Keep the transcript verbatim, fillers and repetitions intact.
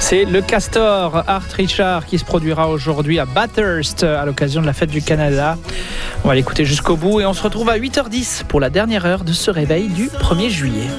C'est le Castor Art Richard qui se produira aujourd'hui à Bathurst à l'occasion de la fête du Canada. On va l'écouter jusqu'au bout et on se retrouve à huit heures dix pour la dernière heure de ce réveil du premier juillet.